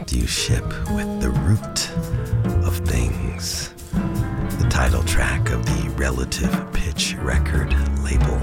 helped you ship with The Root of Things, the title track of the Relative Pitch record label.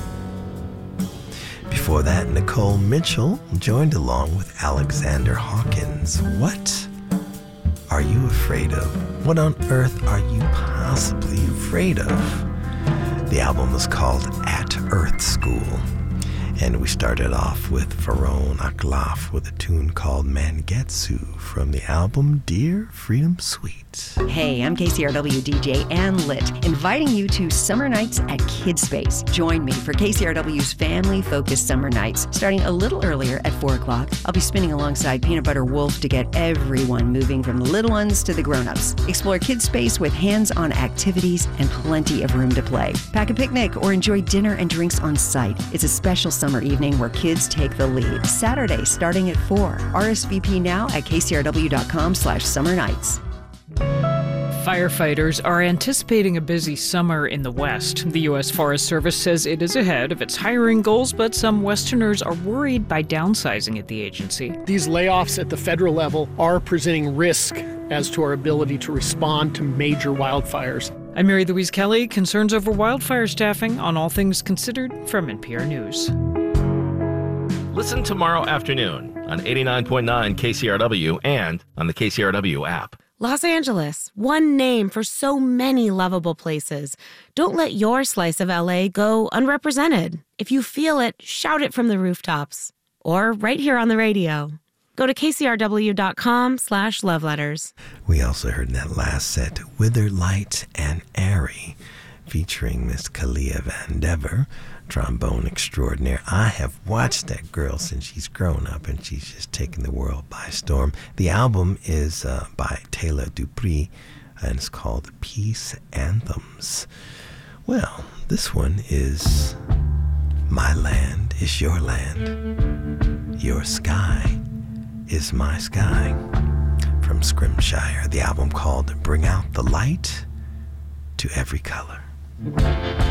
Before that, Nicole Mitchell joined along with Alexander Hawkins. What are you afraid of? What on earth are you possibly afraid of? The album was called At Earth School. And we started off with Varone Aklaf with a tune called Mangetsu from the album Dear Freedom Suite. Hey, I'm KCRW DJ Ann Litt, inviting you to Summer Nights at Kidspace. Join me for KCRW's family-focused summer nights, starting a little earlier at 4 o'clock. I'll be spinning alongside Peanut Butter Wolf to get everyone moving from the little ones to the grown-ups. Explore Kidspace with hands-on activities and plenty of room to play. Pack a picnic or enjoy dinner and drinks on site. It's a special summer evening where kids take the lead. Saturday starting at 4. RSVP now at kcrw.com/summernights. Firefighters are anticipating a busy summer in the West. The U.S. Forest Service says it is ahead of its hiring goals, but some Westerners are worried by downsizing at the agency. These layoffs at the federal level are presenting risk as to our ability to respond to major wildfires. I'm Mary Louise Kelly. Concerns over wildfire staffing on All Things Considered from NPR News. Listen tomorrow afternoon on 89.9 KCRW and on the KCRW app. Los Angeles, one name for so many lovable places. Don't let your slice of LA go unrepresented. If you feel it, shout it from the rooftops. Or right here on the radio. Go to kcrw.com/loveletters. We also heard in that last set Wither Light and Airy, featuring Miss Kalia Van Dever, trombone extraordinaire. I have watched that girl since she's grown up, and she's just taken the world by storm. The album is by Taylor Dupree, and it's called Peace Anthems. Well, this one is My Land is Your Land. Your sky is my sky. From Scrimshire, the album called Bring Out the Light to Every Color.